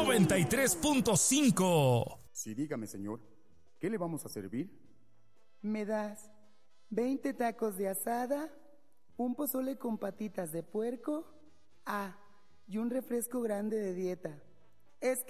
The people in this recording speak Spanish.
93.5. Sí, dígame, señor, ¿qué le vamos a servir? ¿Me das 20 tacos de asada, un pozole con patitas de puerco, y un refresco grande de dieta? Es que